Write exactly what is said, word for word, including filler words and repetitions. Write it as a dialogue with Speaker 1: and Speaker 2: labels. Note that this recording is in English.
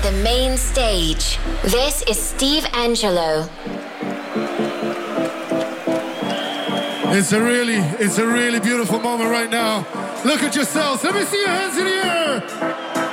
Speaker 1: the main stage. This is Steve Angelo.
Speaker 2: It's a really, it's a really beautiful moment right now. Look at yourselves. Let me see your hands in the air.